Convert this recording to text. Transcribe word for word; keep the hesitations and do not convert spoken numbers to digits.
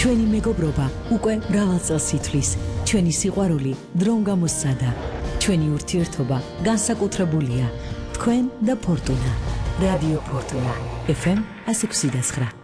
ჩვენი მეგობრობა უკვე მრავალ წელს ითვლის. ჩვენი სიყვარული დრომ გამოსცადა. ჩვენი ურთიერთობა განსაკუთრებულია. თქვენ და ფორტუნა. რადიო ფორტუნა. ეფ ემ one oh six point nine.